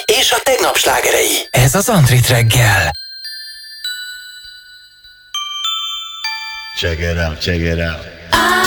és a tegnap slágerei. Ez az Antrit reggel. Check it out, check it out.